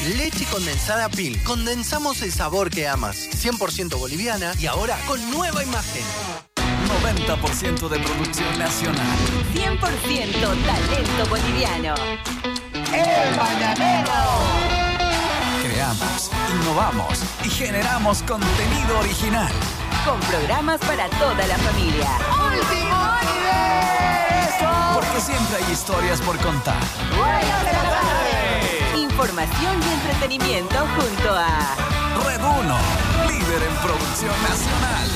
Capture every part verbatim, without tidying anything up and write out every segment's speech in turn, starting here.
Leche condensada Pil. Condensamos el sabor que amas. cien por ciento boliviana y ahora con nueva imagen. noventa por ciento de producción nacional. cien por ciento talento boliviano. ¡El Mañanero! Creamos, innovamos y generamos contenido original. Con programas para toda la familia. ¡Último universo! Porque siempre hay historias por contar. ¡Buenas de la tarde! Información y entretenimiento junto a Red uno, líder en producción nacional.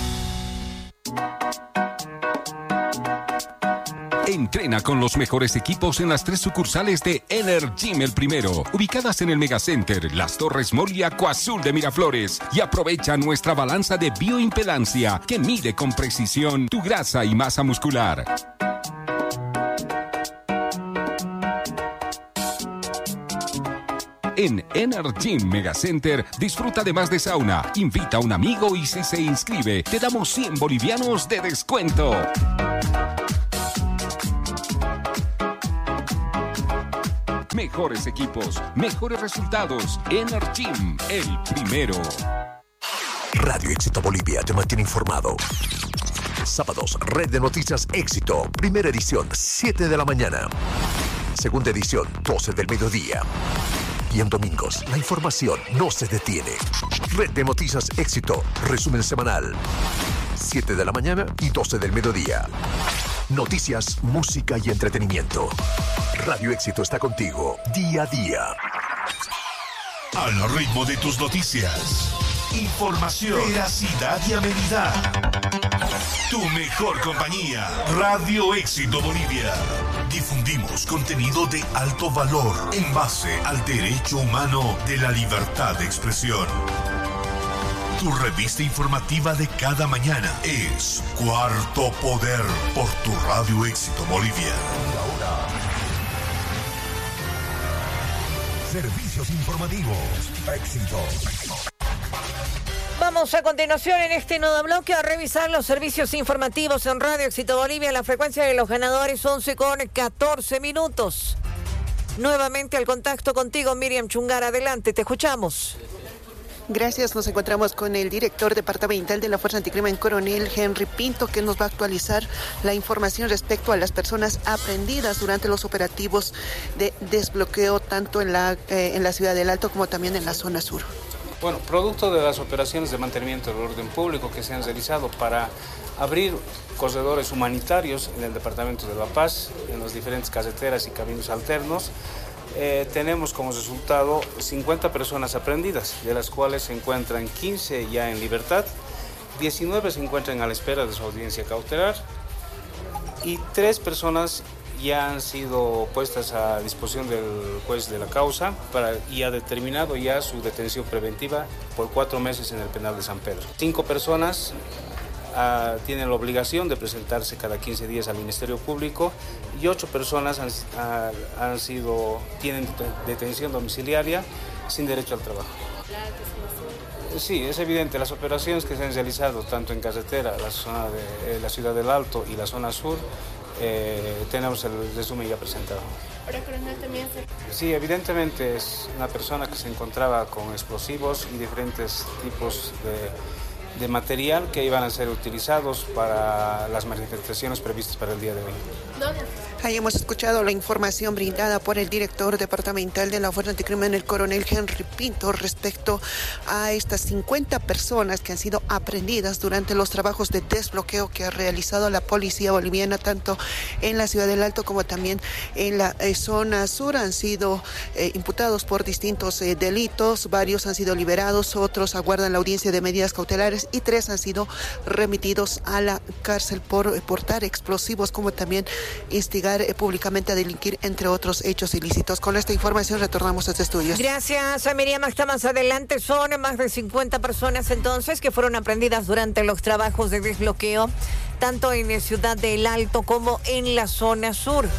Entrena con los mejores equipos en las tres sucursales de Energym El Primero, ubicadas en el Megacenter, Las Torres Mall y Acuazul de Miraflores. Y aprovecha nuestra balanza de bioimpedancia que mide con precisión tu grasa y masa muscular. En Energym Megacenter disfruta además de sauna. Invita a un amigo y si se inscribe, te damos cien bolivianos de descuento. Mejores equipos, mejores resultados. Energym, el primero. Radio Éxito Bolivia te mantiene informado. Sábados, Red de Noticias Éxito. Primera edición, siete de la mañana. Segunda edición, doce del mediodía. Y en domingos, la información no se detiene. Red de Noticias Éxito, resumen semanal. siete de la mañana y doce del mediodía. Noticias, música y entretenimiento. Radio Éxito está contigo día a día. Al ritmo de tus noticias. Información, veracidad y amenidad. Tu mejor compañía. Radio Éxito Bolivia. Difundimos contenido de alto valor en base al derecho humano de la libertad de expresión. Tu revista informativa de cada mañana es Cuarto Poder por tu Radio Éxito Bolivia. Servicios informativos. Éxito. Vamos a continuación en este nuevo bloque a revisar los servicios informativos en Radio Éxito Bolivia. La frecuencia de los ganadores once con catorce minutos. Nuevamente al contacto contigo, Miriam Chungar. Adelante, te escuchamos. Gracias, nos encontramos con el director departamental de la Fuerza Anticrimen, coronel Henry Pinto, que nos va a actualizar la información respecto a las personas aprehendidas durante los operativos de desbloqueo, tanto en la, eh, en la ciudad del Alto como también en la zona sur. Bueno, producto de las operaciones de mantenimiento del orden público que se han realizado para abrir corredores humanitarios en el departamento de La Paz, en las diferentes carreteras y caminos alternos, Eh, tenemos como resultado cincuenta personas aprehendidas, de las cuales se encuentran quince ya en libertad, diecinueve se encuentran a la espera de su audiencia cautelar y tres personas ya han sido puestas a disposición del juez de la causa para, y ha determinado ya su detención preventiva por cuatro meses en el penal de San Pedro. Cinco personas Uh, tienen la obligación de presentarse cada quince días al Ministerio Público y ocho personas han, uh, han sido, tienen detención domiciliaria sin derecho al trabajo. Sí, es evidente, las operaciones que se han realizado tanto en carretera, la zona de eh, la ciudad del Alto y la zona sur, eh, tenemos el resumen ya presentado. Ahora, coronel, también se... Sí, evidentemente es una persona que se encontraba con explosivos y diferentes tipos de de material que iban a ser utilizados para las manifestaciones previstas para el día de hoy. Ahí hemos escuchado la información brindada por el director departamental de la Fuerza Anticrimen, el coronel Henry Pinto, respecto a estas cincuenta personas que han sido aprehendidas durante los trabajos de desbloqueo que ha realizado la policía boliviana, tanto en la ciudad del Alto como también en la eh, zona sur. Han sido eh, imputados por distintos eh, delitos, varios han sido liberados, otros aguardan la audiencia de medidas cautelares y tres han sido remitidos a la cárcel por eh, portar explosivos, como también instigar eh, públicamente a delinquir, entre otros hechos ilícitos. Con esta información retornamos a este estudio. Gracias, Miriam. Hasta más adelante. Son más de cincuenta personas entonces que fueron aprendidas durante los trabajos de desbloqueo, tanto en la ciudad del Alto como en la zona sur.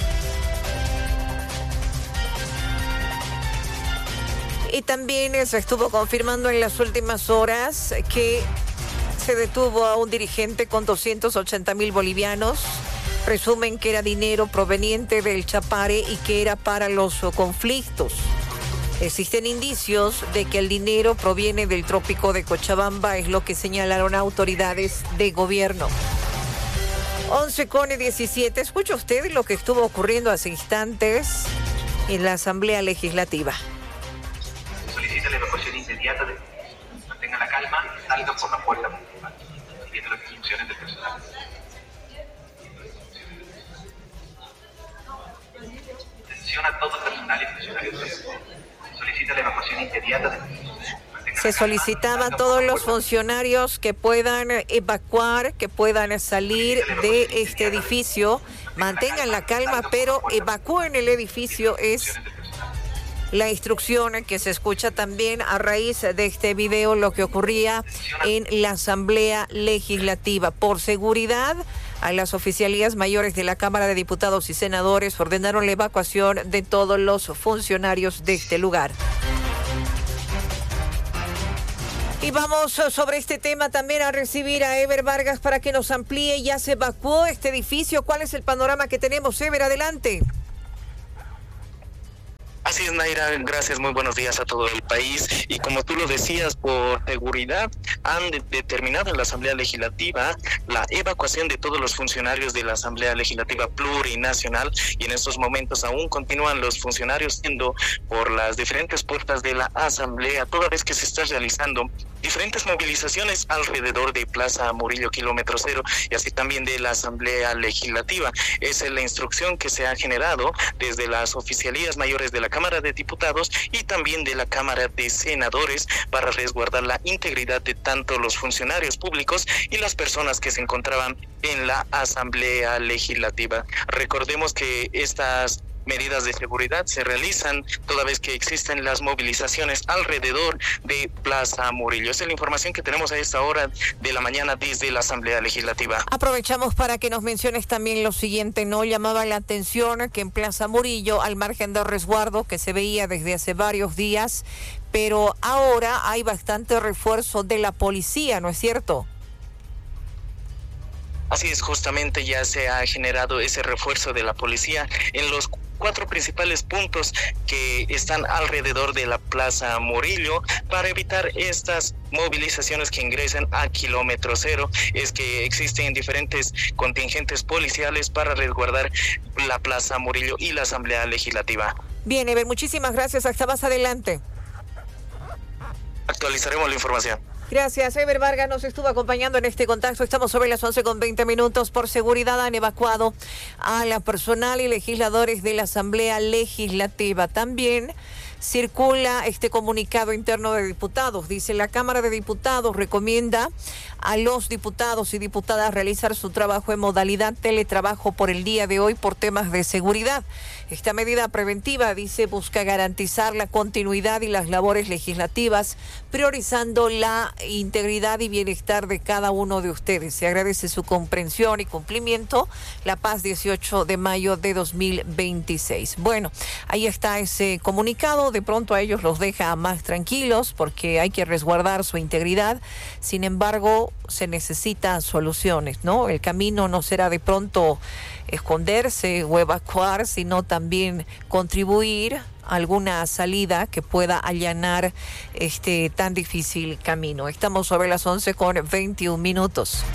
Y también se estuvo confirmando en las últimas horas que se detuvo a un dirigente con doscientos ochenta mil bolivianos. Presumen que era dinero proveniente del Chapare y que era para los conflictos. Existen indicios de que el dinero proviene del trópico de Cochabamba, es lo que señalaron autoridades de gobierno. once con diecisiete. Escucha usted lo que estuvo ocurriendo hace instantes en la Asamblea Legislativa. Se solicita la evacuación inmediata de mantengan la calma, salgan por la puerta principal, siguiendo las instrucciones del personal. Atención a todo el personal y funcionarios. Se solicita la evacuación inmediata de Se solicitaba a todos los funcionarios que puedan evacuar, que puedan salir de este edificio, mantengan la calma, pero evacúen el edificio, es la instrucción que se escucha también a raíz de este video, lo que ocurría en la Asamblea Legislativa. Por seguridad, a las oficialías mayores de la Cámara de Diputados y Senadores ordenaron la evacuación de todos los funcionarios de este lugar. Y vamos sobre este tema también a recibir a Ever Vargas para que nos amplíe. Ya se evacuó este edificio. ¿Cuál es el panorama que tenemos? Ever, adelante. Así es, Naira, gracias, muy buenos días a todo el país. Y como tú lo decías, por seguridad han de- determinado en la Asamblea Legislativa la evacuación de todos los funcionarios de la Asamblea Legislativa Plurinacional, y en estos momentos aún continúan los funcionarios yendo por las diferentes puertas de la Asamblea, toda vez que se está realizando diferentes movilizaciones alrededor de Plaza Murillo, kilómetro cero, y así también de la Asamblea Legislativa. Esa es la instrucción que se ha generado desde las oficialías mayores de la Cámara de Diputados y también de la Cámara de Senadores para resguardar la integridad de tanto los funcionarios públicos y las personas que se encontraban en la Asamblea Legislativa. Recordemos que estas medidas de seguridad se realizan toda vez que existen las movilizaciones alrededor de Plaza Murillo. Esa es la información que tenemos a esta hora de la mañana desde la Asamblea Legislativa. Aprovechamos para que nos menciones también lo siguiente, ¿no? Llamaba la atención que en Plaza Murillo, al margen del resguardo que se veía desde hace varios días, pero ahora hay bastante refuerzo de la policía, ¿no es cierto? Así es, justamente ya se ha generado ese refuerzo de la policía en los cuatro principales puntos que están alrededor de la Plaza Murillo para evitar estas movilizaciones que ingresen a kilómetro cero. Es que existen diferentes contingentes policiales para resguardar la Plaza Murillo y la Asamblea Legislativa. Bien, Ever, muchísimas gracias. Hasta más adelante. Actualizaremos la información. Gracias, Ever Vargas nos estuvo acompañando en este contacto. Estamos sobre las once con veinte minutos. Por seguridad han evacuado a la personal y legisladores de la Asamblea Legislativa. También circula este comunicado interno de diputados. Dice, la Cámara de Diputados recomienda a los diputados y diputadas realizar su trabajo en modalidad teletrabajo por el día de hoy por temas de seguridad. Esta medida preventiva, dice, busca garantizar la continuidad y las labores legislativas, priorizando la integridad y bienestar de cada uno de ustedes. Se agradece su comprensión y cumplimiento. La Paz, dieciocho de mayo de dos mil veintiséis. Bueno, ahí está ese comunicado. De pronto a ellos los deja más tranquilos porque hay que resguardar su integridad. Sin embargo, se necesitan soluciones, ¿no? El camino no será de pronto esconderse o evacuar, sino también contribuir a alguna salida que pueda allanar este tan difícil camino. Estamos sobre las once con veintiún minutos.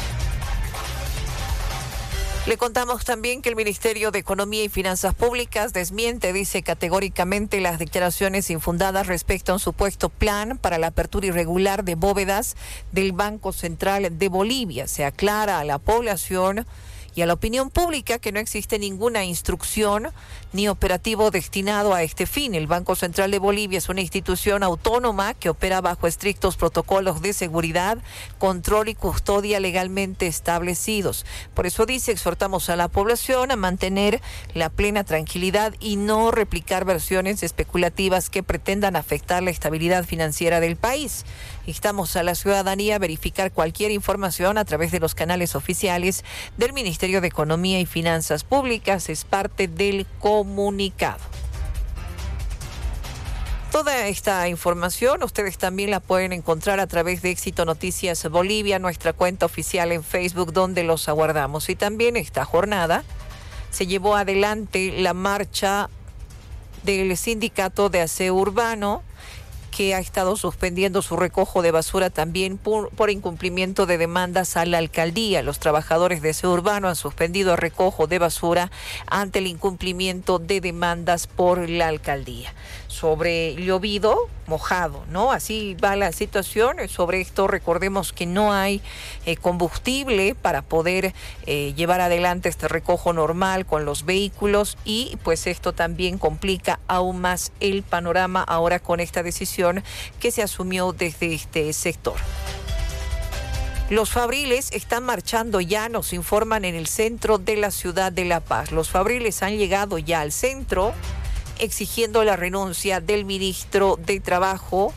Le contamos también que el Ministerio de Economía y Finanzas Públicas desmiente, dice categóricamente, las declaraciones infundadas respecto a un supuesto plan para la apertura irregular de bóvedas del Banco Central de Bolivia. Se aclara a la población y a la opinión pública que no existe ninguna instrucción ni operativo destinado a este fin. El Banco Central de Bolivia es una institución autónoma que opera bajo estrictos protocolos de seguridad, control y custodia legalmente establecidos. Por eso, dice, exhortamos a la población a mantener la plena tranquilidad y no replicar versiones especulativas que pretendan afectar la estabilidad financiera del país. Instamos a la ciudadanía a verificar cualquier información a través de los canales oficiales del Ministerio de Economía y Finanzas Públicas. Es parte del comunicado. Toda esta información ustedes también la pueden encontrar a través de Éxito Noticias Bolivia, nuestra cuenta oficial en Facebook, donde los aguardamos. Y también esta jornada se llevó adelante la marcha del Sindicato de Aseo Urbano, que ha estado suspendiendo su recojo de basura también por, por incumplimiento de demandas a la alcaldía. Los trabajadores de aseo urbano han suspendido el recojo de basura ante el incumplimiento de demandas por la alcaldía. Sobre llovido, mojado, ¿no? Así va la situación. Sobre esto recordemos que no hay eh, combustible para poder eh, llevar adelante este recojo normal con los vehículos, y pues esto también complica aún más el panorama ahora con esta decisión que se asumió desde este sector. Los fabriles están marchando ya, nos informan, en el centro de la ciudad de La Paz. Los fabriles han llegado ya al centro exigiendo la renuncia del ministro de Trabajo.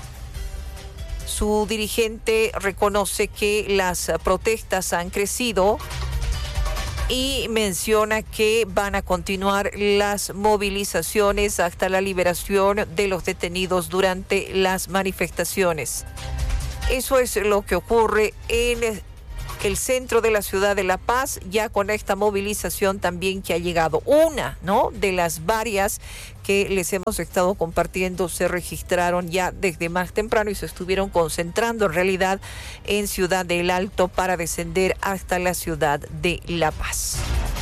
Su dirigente reconoce que las protestas han crecido y menciona que van a continuar las movilizaciones hasta la liberación de los detenidos durante las manifestaciones. Eso es lo que ocurre en el centro de la ciudad de La Paz, ya con esta movilización también que ha llegado. Una, ¿no?, de las varias que les hemos estado compartiendo se registraron ya desde más temprano y se estuvieron concentrando en realidad en Ciudad del Alto para descender hasta la ciudad de La Paz.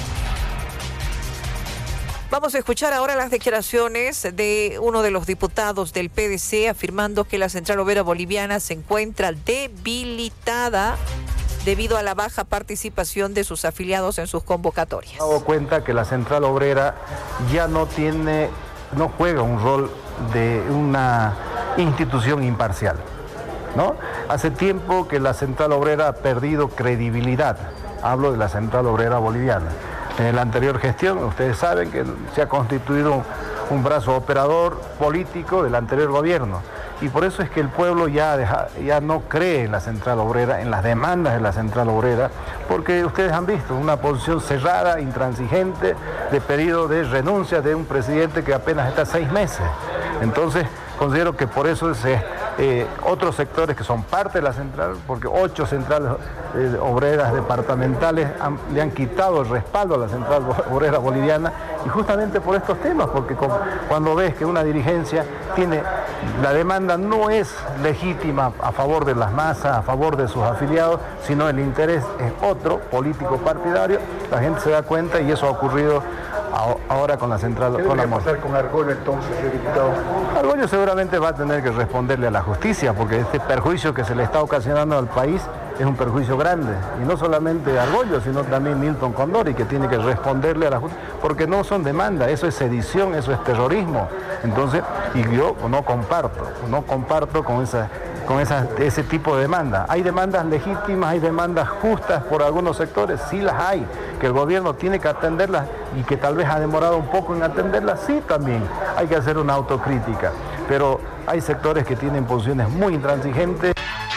Vamos a escuchar ahora las declaraciones de uno de los diputados del P D C afirmando que la Central Obrera Boliviana se encuentra debilitada debido a la baja participación de sus afiliados en sus convocatorias. Me he dado cuenta que la Central Obrera ya no tiene, no juega un rol de una institución imparcial, ¿no? Hace tiempo que la Central Obrera ha perdido credibilidad. Hablo de la Central Obrera Boliviana. En la anterior gestión, ustedes saben que se ha constituido un brazo operador político del anterior gobierno. Y por eso es que el pueblo ya, deja, ya no cree en la Central Obrera, en las demandas de la Central Obrera, porque ustedes han visto una posición cerrada, intransigente, de pedido de renuncia de un presidente que apenas está seis meses. Entonces, considero que por eso se, eh, otros sectores que son parte de la central, porque ocho centrales eh, obreras departamentales han, le han quitado el respaldo a la Central Obrera Boliviana, y justamente por estos temas, porque con, cuando ves que una dirigencia tiene, la demanda no es legítima a favor de las masas, a favor de sus afiliados, sino el interés es otro, político partidario, la gente se da cuenta, y eso ha ocurrido ahora con la central. ¿Qué con debería la pasar con Argollo entonces, señor diputado? Argollo seguramente va a tener que responderle a la justicia, porque este perjuicio que se le está ocasionando al país es un perjuicio grande, y no solamente Argollo, sino también Milton Condori, que tiene que responderle a la justicia, porque no son demandas, eso es sedición, eso es terrorismo. Entonces, y yo no comparto, no comparto con esa con esa, ese tipo de demandas. Hay demandas legítimas, hay demandas justas por algunos sectores, sí las hay, que el gobierno tiene que atenderlas y que tal vez ha demorado un poco en atenderlas, sí también. Hay que hacer una autocrítica, pero hay sectores que tienen posiciones muy intransigentes.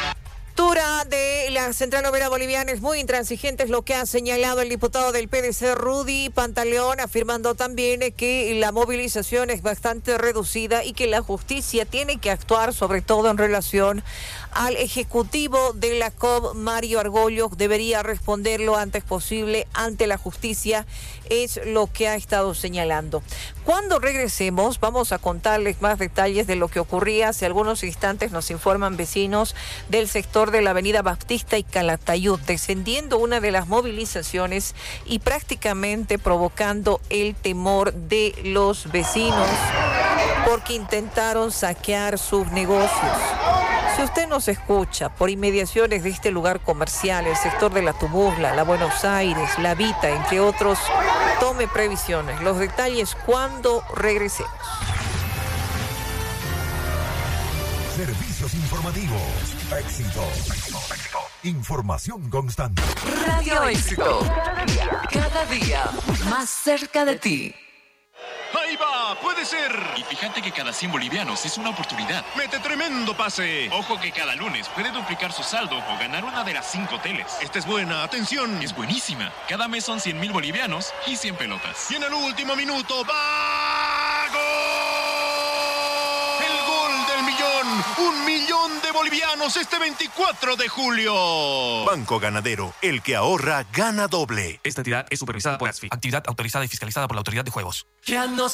De la Central Obrera Boliviana es muy intransigente, es lo que ha señalado el diputado del P D C, Rudy Pantaleón, afirmando también que la movilización es bastante reducida y que la justicia tiene que actuar, sobre todo en relación al ejecutivo de la C O B, Mario Argollo. Debería responder lo antes posible ante la justicia, es lo que ha estado señalando. Cuando regresemos vamos a contarles más detalles de lo que ocurría hace algunos instantes. Nos informan vecinos del sector de la avenida Baptista y Calatayud, descendiendo una de las movilizaciones y prácticamente provocando el temor de los vecinos porque intentaron saquear sus negocios. Si usted nos escucha por inmediaciones de este lugar comercial, el sector de la Tubusla, la Buenos Aires, la Vita, entre otros, tome previsiones. Los detalles cuando regresemos. Servicios informativos. Éxito. Información constante. Radio Éxito. Cada día, cada día, más cerca de ti. ¡Ahí va! ¡Puede ser! Y fíjate que cada cien bolivianos es una oportunidad. ¡Mete tremendo pase! Ojo que cada lunes puede duplicar su saldo o ganar una de las cinco teles. Esta es buena, atención. Es buenísima. Cada mes son cien mil bolivianos y cien pelotas. Y en el último minuto, ¡va! ¡Gol! ¡El gol del millón! ¡Un millón de bolivianos este veinticuatro de julio! Banco Ganadero, el que ahorra, gana doble. Esta entidad es supervisada por ASFI, actividad autorizada y fiscalizada por la Autoridad de Juegos. Ya no